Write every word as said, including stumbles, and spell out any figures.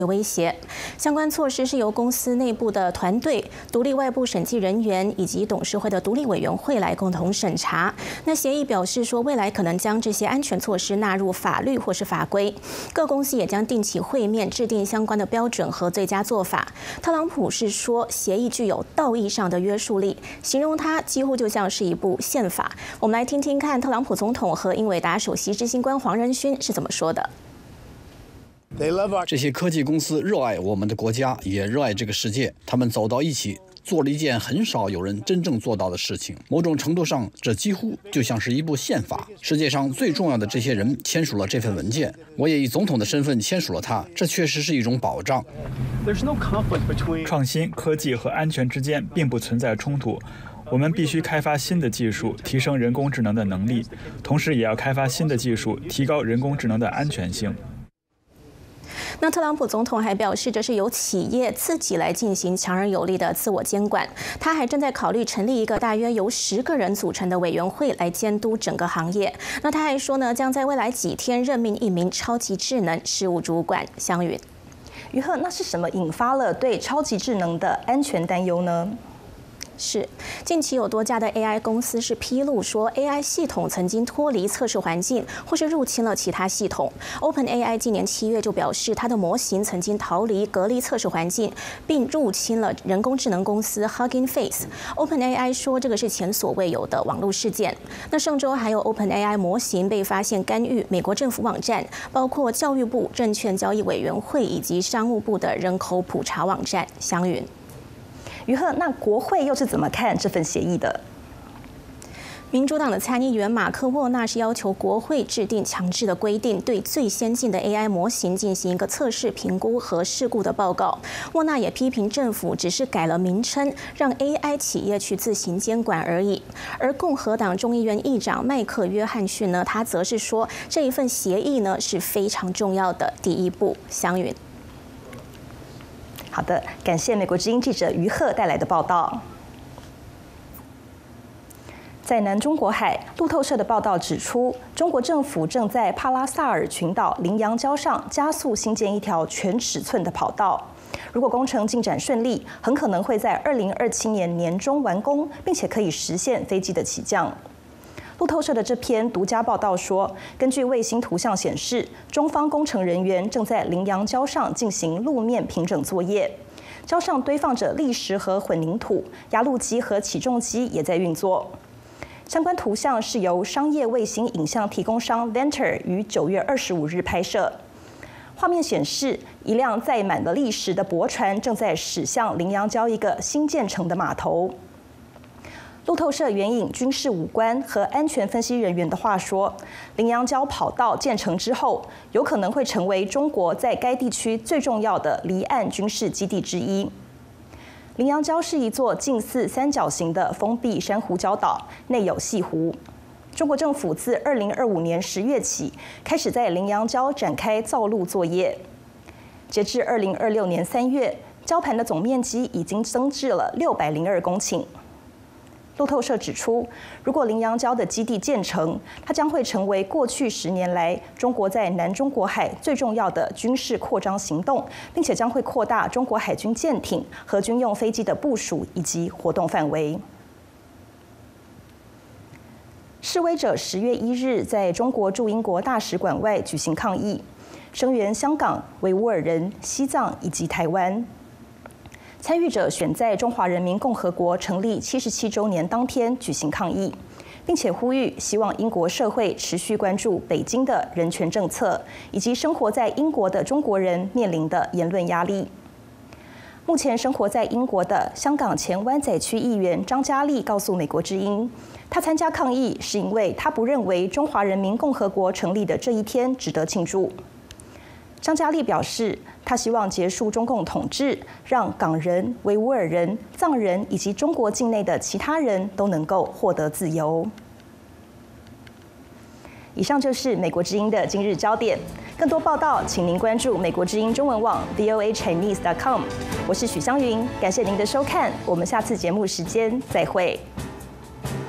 有威胁。相关措施是由公司内部的团队、独立外部审计人员以及董事会的独立委员会来共同审查。那协议表示说，未来可能将这些安全措施纳入法律或是法规。各公司也将定期会面，制定相关的标准和最佳做法。特朗普是说，协议具有道义上的约束力，形容它几乎就像是一部宪法。我们来听听看特朗普总统和英伟达首席执行官黄仁勋是怎么说的。 这些科技公司热爱我们的国家，也热爱这个世界。他们走到一起，做了一件很少有人真正做到的事情。某种程度上，这几乎就像是一部宪法。世界上最重要的这些人签署了这份文件，我也以总统的身份签署了它。这确实是一种保障。 创新、科技和安全之间并不存在冲突。 我们必须开发新的技术，提升人工智能的能力，同时也要开发新的技术，提高人工智能的安全性。 那特朗普总统还表示，这是由企业自己来进行强而有力的自我监管。他还正在考虑成立一个大约由十个人组成的委员会来监督整个行业。那他还说呢，将在未来几天任命一名超级智能事务主管。湘云， 于鹤，那是什么引发了对超级智能的安全担忧呢？ 是，近期有多家的 A I 公司是披露说 ，A I 系统曾经脱离测试环境，或是入侵了其他系统。OpenAI 今年七月就表示，它的模型曾经逃离隔离测试环境，并入侵了人工智能公司 Hugging Face。OpenAI 说，这个是前所未有的网络事件。那上周还有 OpenAI 模型被发现干预美国政府网站，包括教育部、证券交易委员会以及商务部的人口普查网站。湘云。 于鹤，那国会又是怎么看这份协议的？ 民主党的参议员马克沃纳是要求国会制定强制的规定，对最先进的 A I 模型进行一个测试、评估和事故的报告。沃纳也批评政府只是改了名称，让 A I 企业去自行监管而已。而共和党众议院议长麦克约翰逊呢，他则是说这一份协议呢是非常重要的第一步。湘云。 好的，感谢美国之音记者于鹤带来的报道。在南中国海，路透社的报道指出，中国政府正在帕拉萨尔群岛羚羊礁上加速兴建一条全尺寸的跑道。如果工程进展顺利，很可能会在二零二七年年中完工，并且可以实现飞机的起降。 路透社的这篇独家报道说，根据卫星图像显示，中方工程人员正在羚羊礁上进行路面平整作业，礁上堆放着砾石和混凝土，压路机和起重机也在运作。相关图像是由商业卫星影像提供商 Venture 于九月二十五日拍摄。画面显示，一辆载满了砾石的驳船正在驶向羚羊礁一个新建成的码头。 路透社援引军事武官和安全分析人员的话说，羚羊礁跑道建成之后，有可能会成为中国在该地区最重要的离岸军事基地之一。羚羊礁是一座近似三角形的封闭珊瑚礁岛，内有西湖。中国政府自二零二五年十月起，开始在羚羊礁展开造陆作业。截至二零二六年三月，礁盘的总面积已经增至了六百零二公顷。 路透社指出，如果羚羊礁的基地建成，它将会成为过去十年来中国在南中国海最重要的军事扩张行动，并且将会扩大中国海军舰艇和军用飞机的部署以及活动范围。示威者十月一日在中国驻英国大使馆外举行抗议，声援香港、维吾尔人、西藏以及台湾。 参与者选在中华人民共和国成立七十七周年当天举行抗议，并且呼吁希望英国社会持续关注北京的人权政策，以及生活在英国的中国人面临的言论压力。目前生活在英国的香港前湾仔区议员张嘉丽告诉美国之音，他参加抗议是因为他不认为中华人民共和国成立的这一天值得庆祝。 张嘉丽表示，他希望结束中共统治，让港人、维吾尔人、藏人以及中国境内的其他人都能够获得自由。以上就是美国之音的今日焦点。更多报道，请您关注美国之音中文网 v o a chinese dot com。我是许湘云，感谢您的收看，我们下次节目时间再会。